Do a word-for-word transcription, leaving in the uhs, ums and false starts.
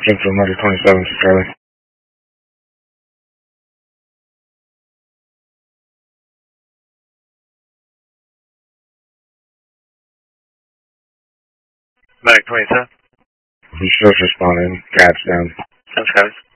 Central Medic twenty-seven to Charlie. Medic twenty-seven. Resource responding. Cabs down. Sounds guys.